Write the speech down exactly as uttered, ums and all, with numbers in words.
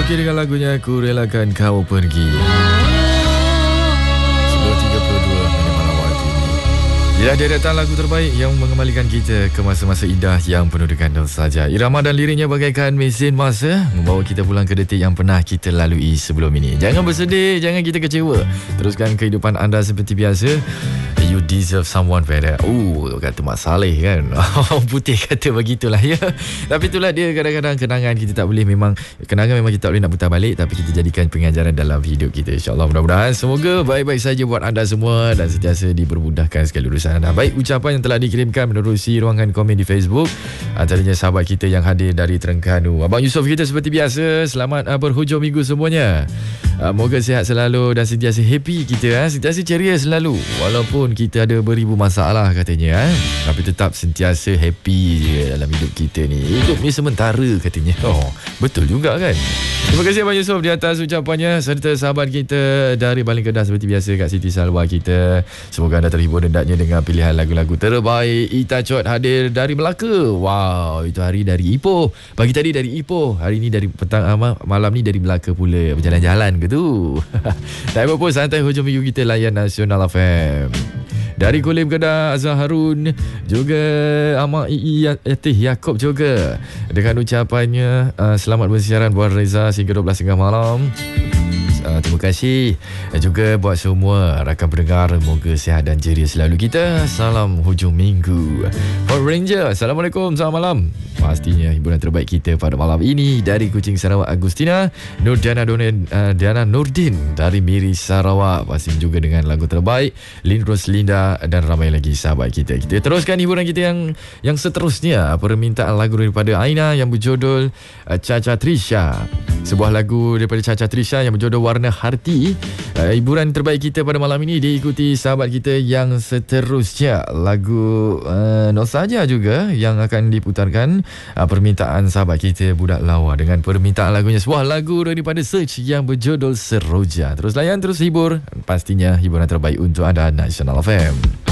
Okey, dengan lagunya Ku Relakan Kau Pergi. sepuluh tiga puluh dua minit malam waktu ini. Ya, dia datang lagu terbaik yang mengembalikan kita ke masa-masa indah yang penuh dengan nostalgia. Irama dan liriknya bagaikan mesin masa, membawa kita pulang ke detik yang pernah kita lalui sebelum ini. Jangan bersedih, jangan kita kecewa. Teruskan kehidupan anda seperti biasa. You deserve someone better. Oh, kata Mak Saleh kan. Orang putih kata begitulah ya. Tapi itulah dia, kadang-kadang kenangan kita tak boleh, memang kenangan memang kita tak boleh nak putar balik, tapi kita jadikan pengajaran dalam hidup kita. InsyaAllah, mudah-mudahan semoga baik-baik saja buat anda semua dan sentiasa dipermudahkan segala urusan anda. Baik, ucapan yang telah dikirimkan menerusi ruangan komen di Facebook, antaranya sahabat kita yang hadir dari Terengganu. Abang Yusof kita seperti biasa, selamat uh, berhujung minggu semuanya. Uh, moga sihat selalu dan sentiasa happy kita, eh? Sentiasa ceria selalu walaupun kita ada beribu masalah katanya, eh? Tapi tetap sentiasa happy je dalam hidup kita ni. Hidup ni sementara katanya. Oh, betul juga kan. Terima kasih Abang Yusof di atas ucapannya, serta sahabat kita dari Baling Kedah seperti biasa Kak Siti Salwa kita. Semoga anda terhibur hendaknya dengan pilihan lagu-lagu terbaik. Ita Chot hadir dari Melaka. Wow, itu hari dari Ipoh. Pagi tadi dari Ipoh, hari ni dari petang ama, malam ni dari Melaka pula. Berjalan-jalan ke tu. Tak apa-apa, santai hujung minggu kita layan Nasional F M. Dari Kulim Kedah, Azhar Harun, juga Ahmad I I Yatih Yaakob juga dengan ucapannya uh, selamat bersiaran buat Reza sehingga dua belas tiga puluh malam. Uh, terima kasih. Dan juga buat semua rakan pendengar, moga sihat dan ceria selalu kita. Salam hujung minggu. Power Ranger, Assalamualaikum, selamat malam. Pastinya hiburan terbaik kita pada malam ini dari Kuching Sarawak, Agustina. Nur Diana, Donen, uh, Diana Nurdin dari Miri Sarawak, pasti juga dengan lagu terbaik. Lin Roslinda dan ramai lagi sahabat kita. Kita teruskan hiburan kita yang yang seterusnya. Permintaan lagu daripada Aina yang berjudul uh, Caca Trisha. Sebuah lagu daripada Caca Trisha yang berjudul Warna Hati. Uh, hiburan terbaik kita pada malam ini diikuti sahabat kita yang seterusnya. Lagu uh, nostalgia juga yang akan diputarkan. Uh, permintaan sahabat kita Budak Lawa dengan permintaan lagunya, sebuah lagu daripada Search yang berjudul Seroja. Terus layan, terus hibur. Pastinya hiburan terbaik untuk anda Nasional F M.